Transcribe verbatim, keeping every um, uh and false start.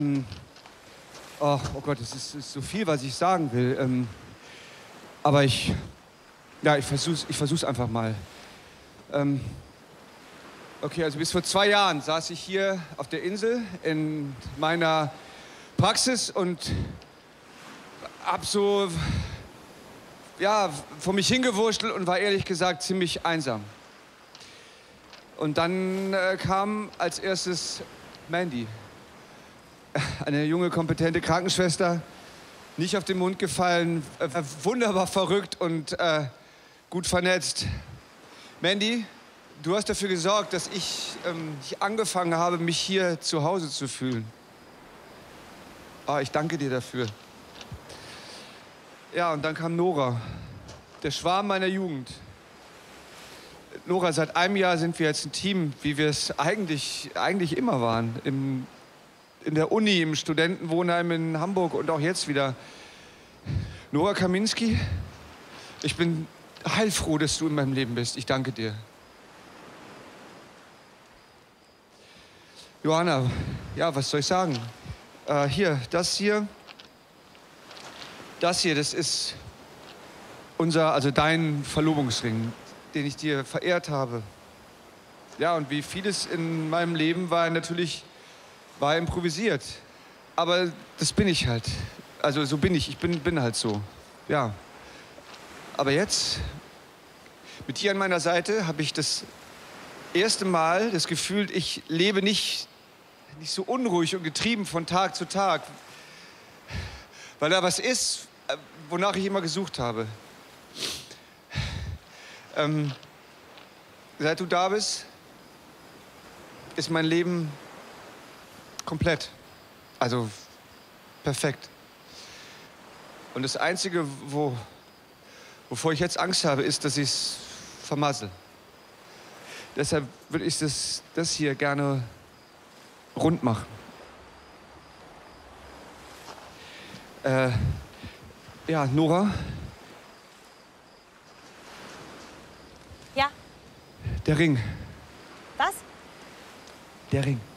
Hm. Oh, oh Gott, es ist, ist so viel, was ich sagen will. Ähm, aber ich, ja, ich versuch's, ich versuch's einfach mal. Ähm, okay, also bis vor zwei Jahren saß ich hier auf der Insel in meiner Praxis und hab so, ja, vor mich hingewurschtelt und war ehrlich gesagt ziemlich einsam. Und dann äh, kam als erstes Mandy. Eine junge, kompetente Krankenschwester, nicht auf den Mund gefallen, äh, wunderbar verrückt und äh, gut vernetzt. Mandy, du hast dafür gesorgt, dass ich, ähm, ich angefangen habe, mich hier zu Hause zu fühlen. Oh, ich danke dir dafür. Ja, und dann kam Nora, der Schwarm meiner Jugend. Nora, seit einem Jahr sind wir jetzt ein Team, wie wir es eigentlich, eigentlich immer waren. Im, in der Uni, im Studentenwohnheim in Hamburg und auch jetzt wieder. Nora Kaminski, ich bin heilfroh, dass du in meinem Leben bist. Ich danke dir. Johanna, ja, was soll ich sagen? Äh, hier, das hier, das hier, das ist unser, also dein Verlobungsring, den ich dir verehrt habe. Ja, und wie vieles in meinem Leben war natürlich, war improvisiert. Aber das bin ich halt. Also so bin ich, ich bin, bin halt so, ja. Aber jetzt, mit dir an meiner Seite, habe ich das erste Mal das Gefühl, ich lebe nicht, nicht so unruhig und getrieben von Tag zu Tag. Weil da was ist, wonach ich immer gesucht habe. Ähm, seit du da bist, ist mein Leben komplett. Also perfekt. Und das Einzige, wo, wovor ich jetzt Angst habe, ist, dass ich es vermassel. Deshalb würde ich das, das hier gerne rund machen. Äh, ja, Nora? Ja. Der Ring. Was? Der Ring.